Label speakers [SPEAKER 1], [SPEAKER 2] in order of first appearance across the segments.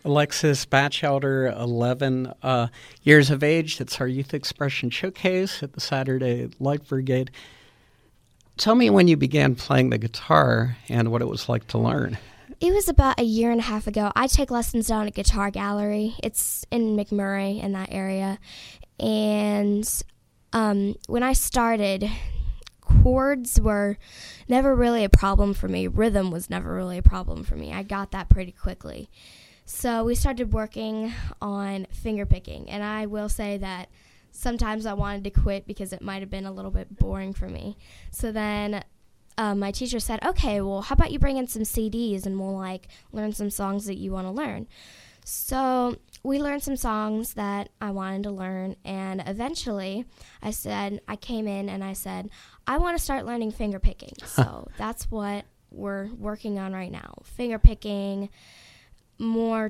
[SPEAKER 1] Alexis Batchelder, 11 years of age. It's our Youth Expression Showcase at the Saturday Light Brigade. Tell me when you began playing the guitar and what it was like to learn.
[SPEAKER 2] It was about a year and a half ago. I take lessons down at Guitar Gallery. It's in McMurray, in that area. And when I started, chords were never really a problem for me. Rhythm was never really a problem for me. I got that pretty quickly. So we started working on finger picking, and I will say that sometimes I wanted to quit because it might have been a little bit boring for me. So then my teacher said, okay, well, how about you bring in some CDs and we'll learn some songs that you want to learn. So we learned some songs that I wanted to learn, and eventually I came in and I said, I want to start learning finger picking. So that's what we're working on right now. Finger picking, more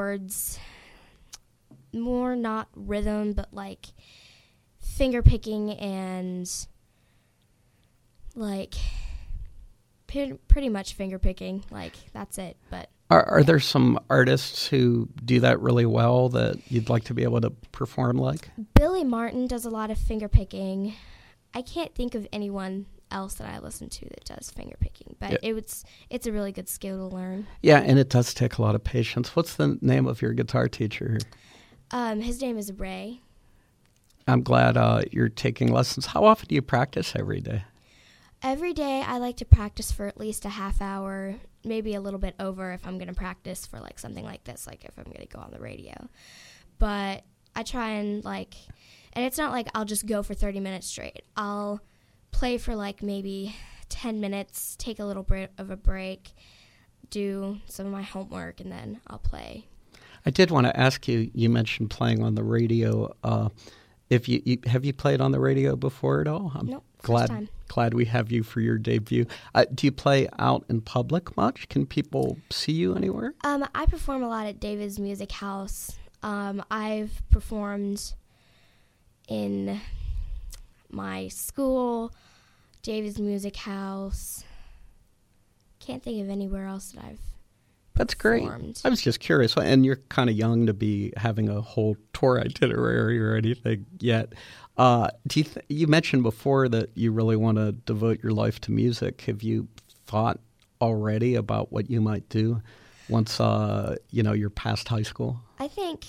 [SPEAKER 2] not rhythm, but finger picking and pretty much finger picking. That's it. But
[SPEAKER 1] Are there some artists who do that really well that you'd like to be able to perform like?
[SPEAKER 2] Billy Martin does a lot of finger picking. I can't think of anyone else that I listen to that does finger picking, but it's a really good skill to learn.
[SPEAKER 1] Yeah, and it does take a lot of patience. What's the name of your guitar teacher?
[SPEAKER 2] His name is Ray.
[SPEAKER 1] I'm glad you're taking lessons. How often do you practice every day?
[SPEAKER 2] Every day I like to practice for at least a half hour, maybe a little bit over if I'm going to practice for something like this, if I'm going to go on the radio. But I try and it's not I'll just go for 30 minutes straight. I'll play for maybe 10 minutes, take a little bit of a break, do some of my homework, and then I'll play.
[SPEAKER 1] I did want to ask you, you mentioned playing on the radio. Have you played on the radio before at all?
[SPEAKER 2] Nope, first time.
[SPEAKER 1] Glad we have you for your debut. Do you play out in public much? Can people see you anywhere?
[SPEAKER 2] I perform a lot at David's Music House. I've performed in my school, David's Music House. Can't think of anywhere else that I've
[SPEAKER 1] That's great. I was just curious, and you're kind of young to be having a whole tour itinerary or anything yet. You mentioned before that you really want to devote your life to music. Have you thought already about what you might do once you're past high school?
[SPEAKER 2] I think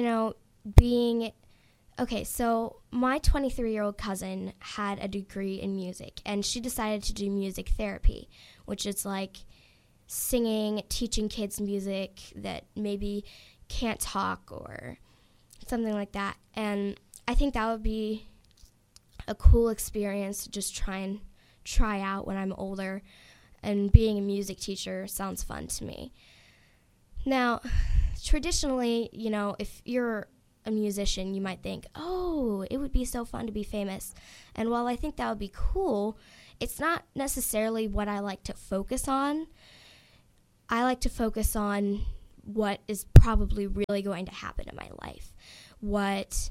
[SPEAKER 2] okay, so my 23-year-old cousin had a degree in music, and she decided to do music therapy, which is singing, teaching kids music that maybe can't talk or something like that. And I think that would be a cool experience to just try out when I'm older, and being a music teacher sounds fun to me. Now, traditionally, if you're a musician, you might think, oh, it would be so fun to be famous. And while I think that would be cool, it's not necessarily what I like to focus on. I like to focus on what is probably really going to happen in my life, what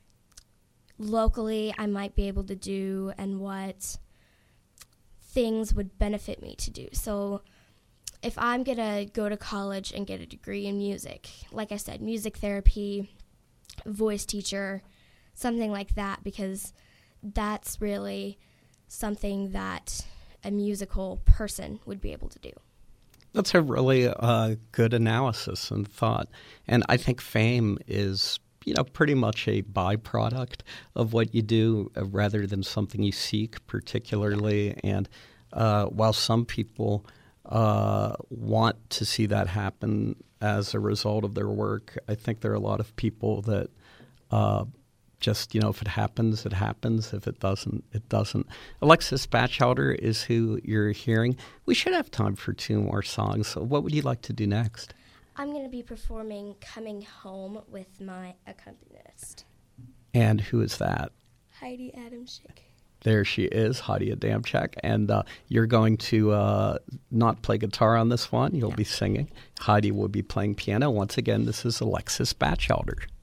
[SPEAKER 2] locally I might be able to do, and what things would benefit me to do. So if I'm going to go to college and get a degree in music, like I said, music therapy, voice teacher, something like that, because that's really something that a musical person would be able to do.
[SPEAKER 1] That's a really good analysis and thought. And I think fame is, pretty much a byproduct of what you do rather than something you seek particularly. And while some people want to see that happen as a result of their work, I think there are a lot of people that just, if it happens, it happens. If it doesn't, it doesn't. Alexis Batchelder is who you're hearing. We should have time for 2 more songs. So what would you like to do next?
[SPEAKER 2] I'm going to be performing Coming Home with my accompanist.
[SPEAKER 1] And who is that?
[SPEAKER 2] Heidi Adamczyk.
[SPEAKER 1] There she is, Heidi Adamczyk. And you're going to not play guitar on this one. You'll be singing. Heidi will be playing piano. Once again, this is Alexis Batchelder.